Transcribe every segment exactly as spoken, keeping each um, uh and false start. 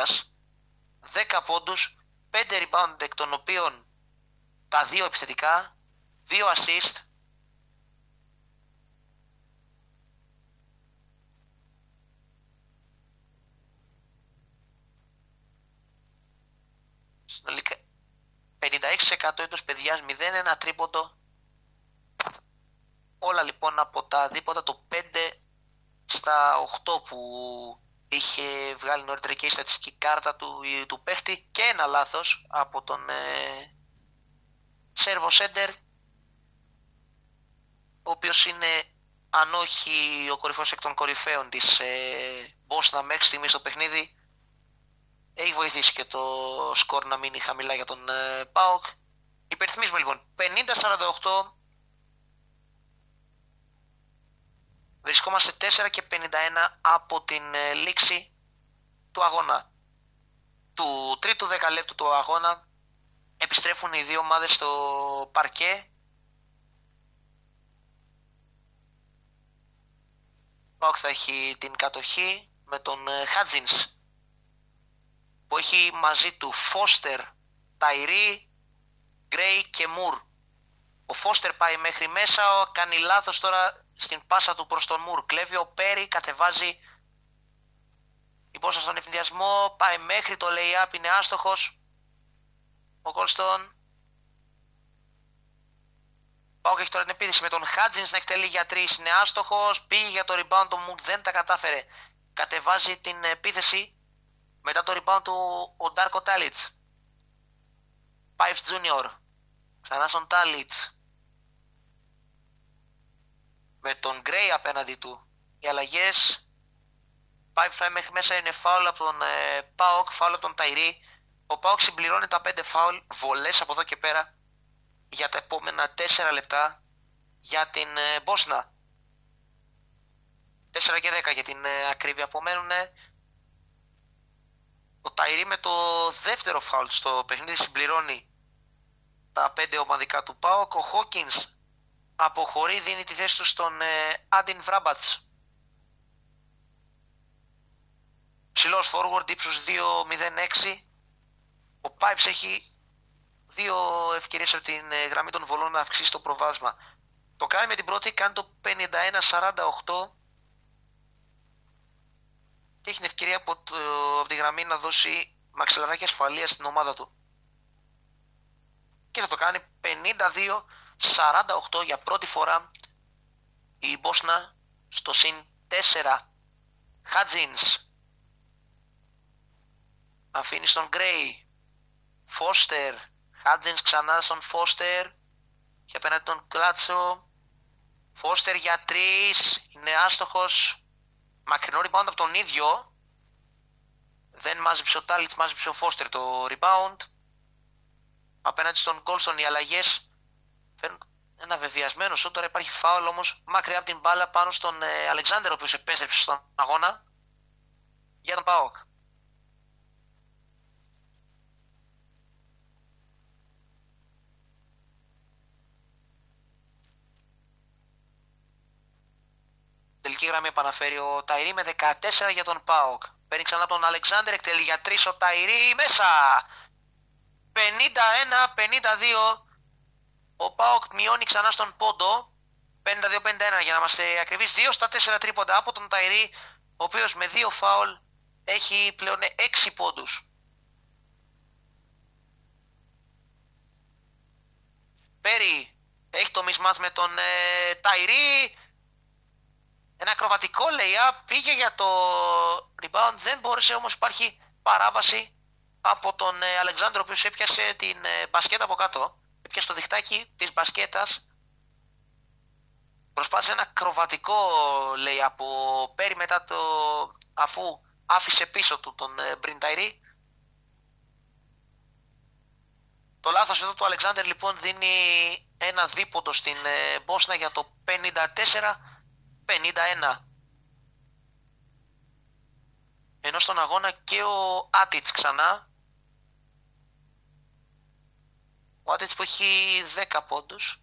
Πενιντάς, δέκα πόντους, πέντε rebound εκ των οποίων τα δύο επιθετικά, δύο assist. Συνολικά πενήντα έξι τοις εκατό έτος παιδιάς, μηδέν ένα τρίποντο. Όλα λοιπόν από τα δίποτα, το πέντε στα οκτώ που είχε βγάλει νωρίτερα και η στατιστική κάρτα του, του παίχτη, και ένα λάθος από τον ε, Σέρβο Σέντερ, ο οποίος είναι, αν όχι ο κορυφαίος εκ των κορυφαίων της ε, Μπόσνα μέχρι στιγμή στο παιχνίδι. Έχει βοηθήσει και το σκορ να μείνει χαμηλά για τον ε, ΠΑΟΚ. Υπενθυμίζουμε λοιπόν πενήντα σαράντα οκτώ. Βρισκόμαστε τέσσερα και πενήντα ένα από την ε, λήξη του αγώνα. Του τρίτου δεκαλέπτου του αγώνα επιστρέφουν οι δύο ομάδες στο παρκέ. Ο ΠΑΟΚ θα έχει την κατοχή με τον ε, Χάτζινς, που έχει μαζί του Φώστερ, Ταϊρή, Γκρέι και Μουρ. Ο Φώστερ πάει μέχρι μέσα, κάνει λάθος τώρα στην πάσα του προς τον Μουρ. Κλέβει ο Πέρι, κατεβάζει η πόσα στον ευνηδιασμό, πάει μέχρι το lay-up, είναι άστοχος. Ο Κολστόν. Πάω και έχει τώρα την επίθεση με τον Χάτζινς να εκτελεί για τρεις, είναι άστοχος. Πήγε για το rebound, το Μουρ δεν τα κατάφερε. Κατεβάζει την επίθεση. Μετά το rebound του ο Ντάρκο Τάλιτς. Πάιφς Τζούνιορ. Ξανά στον Τάλιτς. Με τον Γκρέι απέναντι του. Οι αλλαγές. Πάιφς πάει μέχρι μέσα, είναι φάουλ από τον ε, ΠΑΟΚ, φάουλ από τον Ταϊρή. Ο ΠΑΟΚ συμπληρώνει τα πέντε φάουλ, βολές από εδώ και πέρα για τα επόμενα τέσσερα λεπτά για την ε, Μπόσνα. τέσσερα και δέκα για την ε, ακρίβεια. Απομένουν ο Ταϊρή με το δεύτερο φάουλ στο παιχνίδι, συμπληρώνει τα πέντε ομαδικά του ΠΑΟΚ. Ο Χόκινς αποχωρεί, δίνει τη θέση του στον ε, Άντιν Βράμπατς. Ψηλός forward, ύψους δύο μηδέν έξι. Ο Πάιψ έχει δύο ευκαιρίες από την ε, γραμμή των βολών να αυξήσει το προβάσμα. Το κάνει με την πρώτη, κάνει το πενήντα ένα σαράντα οκτώ και έχει την ευκαιρία από, το, από τη γραμμή να δώσει μαξιλαράκι ασφαλείας στην ομάδα του. Και θα το κάνει πενήντα δύο σαράντα οκτώ για πρώτη φορά η Μπόσνα στο συν τέσσερα. Χάτζινς αφήνει στον Γκρέι. Φώστερ. Χάτζινς ξανά στον Φώστερ και απέναντι τον Κλάτσο. Φώστερ για τρεις, είναι άστοχος. Μακρινό rebound από τον ίδιο. Δεν μάζεψε ο Τάλιτς, μάζεψε ο Φώστερ το rebound. Απέναντι στον Γκόλστον οι αλλαγές φέρνουν ένα βεβαιασμένο σου. Τώρα υπάρχει φάουλ όμως μακριά από την μπάλα πάνω στον ε, Αλεξάνδερ, ο οποίος επέστρεψε στον αγώνα για τον ΠΑΟΚ. Τελική γραμμή επαναφέρει ο Ταϊρή με δεκατέσσερα για τον ΠΑΟΚ. Παίρνει ξανά τον Αλεξάνδερ, εκτελεί για τρεις ο Ταϊρή, μέσα! πενήντα ένα πενήντα δύο. Ο ΠΑΟΚ μειώνει ξανά στον πόντο. πενήντα δύο πενήντα ένα για να είμαστε ακριβείς. δύο στα τέσσερα τρίποντα από τον Ταϊρή, ο οποίος με δύο φάουλ έχει πλέον έξι πόντους. Πέρι έχει το mismatch με τον ε, Ταϊρή. Ένα ακροβατικό lay-up, πήγε για το rebound, δεν μπόρεσε, όμως υπάρχει παράβαση από τον ε, Αλεξάνδρο, ο οποίος έπιασε την ε, μπασκέτα από κάτω. Έπιασε το διχτάκι της μπασκέτας. Προσπάθησε ένα ακροβατικό lay-up από Πέρι μετά το, αφού άφησε πίσω του τον ε, Μπριν Ταϊρή. Το λάθος εδώ του Αλεξάνδρ λοιπόν δίνει ένα δίποντο στην ε, Μπόσνα για το πενήντα τέσσερα πενήντα ένα. Ενώ στον αγώνα και ο Άτιτς ξανά. Ο Άτιτς που έχει δέκα πόντους.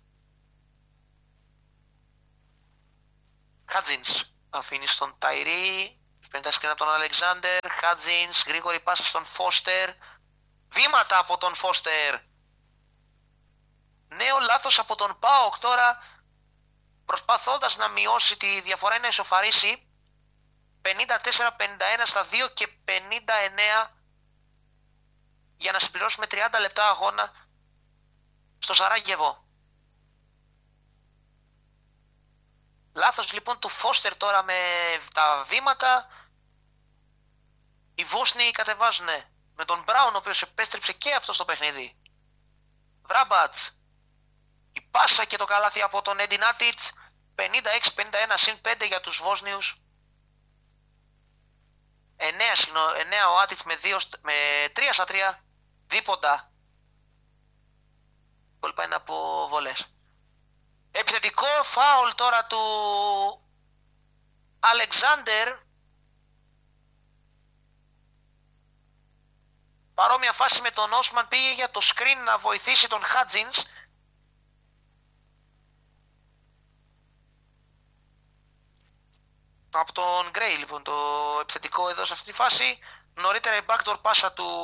Χάτζινς αφήνει στον Ταϊρή. Παίρνει τα σκριν από τον Αλεξάνδερ. Χάτζινς, γρήγορη πάσα στον Φώστερ. Βήματα από τον Φώστερ. Νέο λάθος από τον ΠΑΟΚ τώρα, προσπαθώντας να μειώσει τη διαφορά ή να ισοφαρίσει. πενήντα τέσσερα πενήντα ένα στα δύο και πενήντα εννέα για να συμπληρώσουμε τριάντα λεπτά αγώνα στο Σαράγεβο. Λάθος λοιπόν του Φώστερ τώρα με τα βήματα. Οι Βόσνοι κατεβάζουν με τον Μπράουν, ο οποίος επέστρεψε και αυτό στο παιχνίδι. Βράμπατς. Η πάσα και το καλάθι από τον Έντι Νάτιτς. πενήντα έξι πενήντα ένα συν πέντε για τους Βόσνιους. εννέα ο Άτιτς με, με τρία στα τρία. Δίποντα. Υπόλοιπα είναι από βολές. Επιθετικό φάουλ τώρα του Αλεξάνδερ. Παρόμοια φάση με τον Όσμαν, πήγε για το screen να βοηθήσει τον Χάτζινς. Από τον Γκρέι λοιπόν το επιθετικό εδώ σε αυτή τη φάση. Νωρίτερα η backdoor πάσα του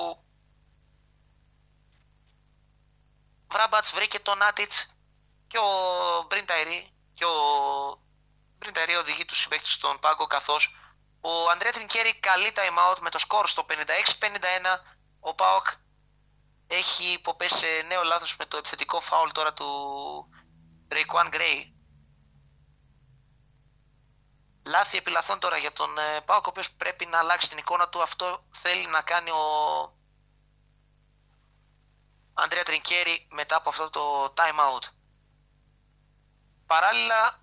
Βράμπατς βρήκε τον Νάτιτς και ο Μπρινταϊρή και ο Μπρινταϊρή οδηγεί τους συμπαίκτες στον πάγκο, καθώς ο Αντρέα Τρινκέρι καλεί time out με το σκορ στο πενήντα έξι πενήντα ένα. Ο ΠΑΟΚ έχει υποπέσει σε νέο λάθος με το επιθετικό φάουλ τώρα του Ρεϊκουάν Γκρέι. Λάθη επιλαθών τώρα για τον ΠΑΟΚ, ο οποίος πρέπει να αλλάξει την εικόνα του. Αυτό θέλει να κάνει ο Αντρέα Τρινκέρι μετά από αυτό το time out. Παράλληλα,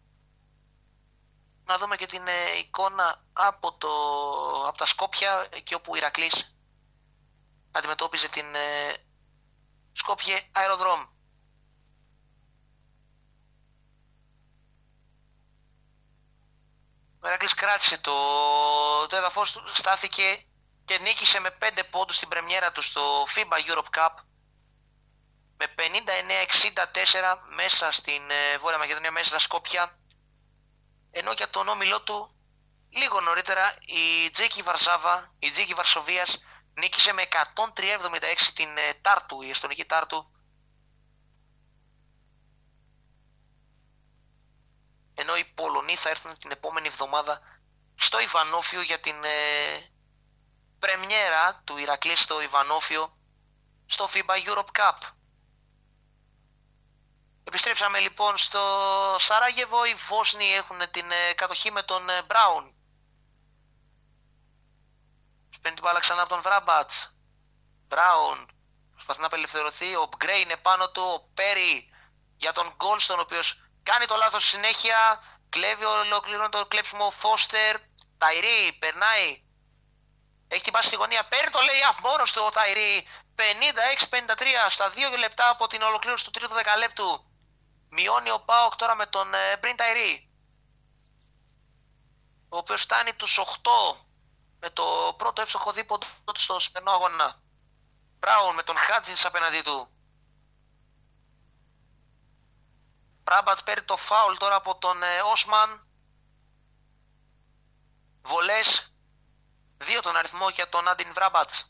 να δούμε και την εικόνα από, το, από τα Σκόπια, εκεί όπου ο Ηρακλής αντιμετώπιζε την Σκόπιε Αεροδρόμ. Ο Ηρακλής κράτησε το, το έδαφος του, στάθηκε και νίκησε με πέντε πόντους στην πρεμιέρα του στο φίμπα Europe Cup με πενήντα εννέα εξήντα τέσσερα μέσα στην ε, Βόρεια Μακεδονία, μέσα στα Σκόπια. Ενώ για τον όμιλό του λίγο νωρίτερα η Τζέκι Βαρσάβα, η Τζέκι Βαρσοβίας, νίκησε με εκατόν τρία εβδομήντα έξι την ε, Τάρτου, η εστονική Τάρτου. Ενώ οι Πολωνοί θα έρθουν την επόμενη εβδομάδα στο Ιβανόφιο για την ε, πρεμιέρα του Ηρακλή στο Ιβανόφιο στο φίμπα Europe Cup. Επιστρέψαμε λοιπόν στο Σαράγεβο. Οι Βόσνοι έχουν την ε, κατοχή με τον ε, Μπράουν. Παίρνει την μπάλα ξανά από τον Βράμπατς. Μπράουν προσπαθεί να απελευθερωθεί. Ο Γκρέι είναι πάνω του. Ο Πέρι για τον Γκόλστον, ο οποίος κάνει το λάθος συνέχεια. Κλέβει, ολοκληρώνει το κλέψιμο. Φώστερ. Ταϊρή περνάει. Έχει την πάση στη γωνία. Παίρνει το λέει μόνος του ο Ταϊρή. πενήντα έξι πενήντα τρία στα δύο λεπτά από την ολοκλήρωση του τρίτου δεκαλέπτου. Μειώνει ο ΠΑΟΚ τώρα με τον Μπριν Ταϊρή, ο οποίος φτάνει τους οκτώ με το πρώτο εύστοχο δίποντο του στο σημερινό αγώνα. Μπράουν με τον Χάτζινς απέναντί του. Μπράμπατς παίρνει το φάουλ τώρα από τον Όσμαν. Βολές, δύο τον αριθμό για τον Άντιν Βράμπατς.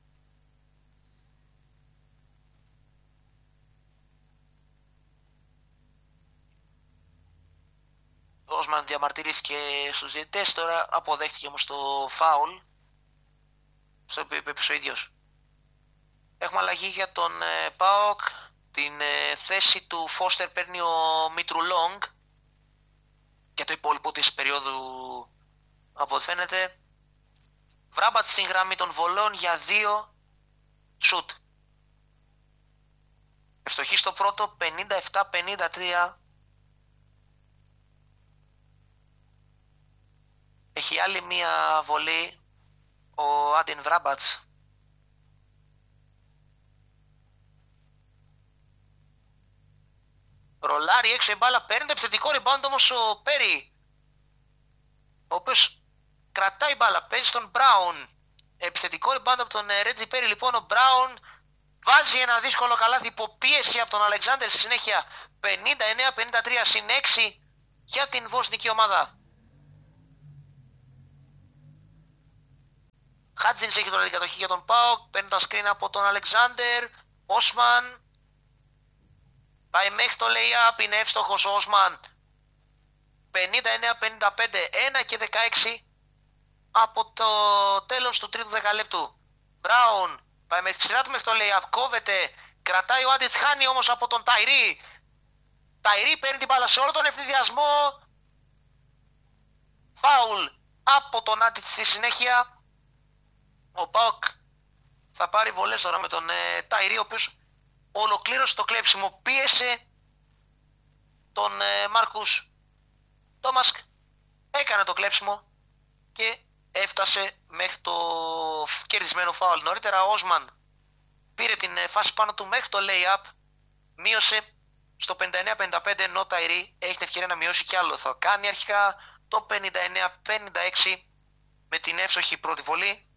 Ο Όσμαν διαμαρτυρήθηκε στους διαιτητές, τώρα αποδέχτηκε όμως το φάουλ, στο οποίο είπε ο ίδιος. Έχουμε αλλαγή για τον ε, ΠΑΟΚ. Την ε, θέση του Φώστερ παίρνει ο Μητρουλόγκ για το υπόλοιπο της περίοδου, από ό,τι φαίνεται. Βράμπατ στην γραμμή των βολών για δύο σουτ. Ευστοχή στο πρώτο, πενήντα επτά πενήντα τρία. Έχει άλλη μία βολή ο Άντιν Βράμπατς. Ρολάρει έξω η μπάλα, παίρνει το επιθετικό rebound όμως ο Πέρι, ο οποίος κρατάει μπάλα, παίζει στον Μπράουν. Επιθετικό rebound από τον Ρέτζι Πέρι λοιπόν. Ο Μπράουν βάζει ένα δύσκολο καλάθι υπό πίεση από τον Αλεξάνδερ στη συνέχεια. πενήντα εννέα πενήντα τρία συν έξι για την βοσνική ομάδα. Χάτζινς έχει τώρα την κατοχή για τον ΠΑΟΚ. Παίρνει τα screen από τον Αλεξάνδερ. Όσμαν. Πάει μέχρι το lay-up. Είναι εύστοχος ο Όσμαν. πενήντα εννέα πενήντα πέντε. ένα και δεκαέξι από το τέλος του τρίτου δεκαλέπτου. Μπράουν. Πάει μέχρι τη σειρά του μέχρι το lay-up. Κόβεται. Κρατάει ο Άντιτς. Χάνει όμως από τον Ταϊρή. Ταϊρή παίρνει την μπάλα σε όλο τον ευνηδιασμό. Φάουλ από τον Άντιτς στη συνέχεια. Ο ΠΑΟΚ θα πάρει βολές τώρα με τον ε, Ταϊρή, ο οποίος ολοκλήρωσε το κλέψιμο. Πίεσε τον ε, Μάρκους Τόμασκ. Έκανε το κλέψιμο και έφτασε μέχρι το κερδισμένο φάουλ. Νωρίτερα ο Όσμαν πήρε την ε, φάση πάνω του μέχρι το lay-up. Μείωσε στο πενήντα εννέα πενήντα πέντε, ενώ ο Ταϊρή έχει την ευκαιρία να μειώσει κι άλλο. Θα κάνει αρχικά το πενήντα εννέα πενήντα έξι με την εύστοχη πρώτη βολή.